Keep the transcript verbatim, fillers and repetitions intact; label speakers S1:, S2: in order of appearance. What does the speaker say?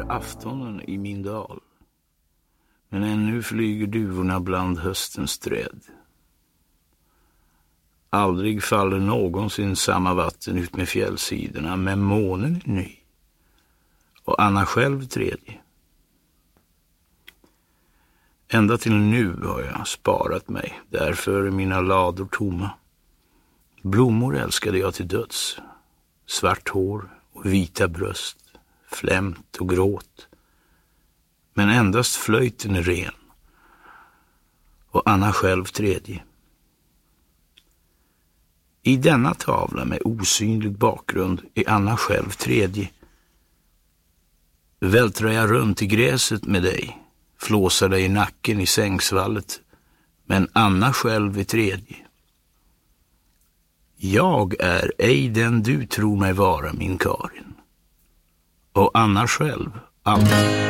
S1: aftonen i min dal, men ännu flyger duvorna bland höstens träd. Aldrig faller någonsin samma vatten ut med fjällsidorna, men månen är ny. Och Anna själv tredje. Ända till nu har jag sparat mig, därför är mina lador tomma. Blommor älskade jag till döds. Svart hår och vita bröst, flämt och gråt. Men endast flöjten är ren. Och Anna själv tredje. I denna tavla med osynlig bakgrund är Anna själv tredje. Vältrar jag runt i gräset med dig, flåsar dig i nacken i sängsvallet, men Anna själv är tredje. Jag är ej den du tror mig vara, min Karin. Och Anna själv, aldrig.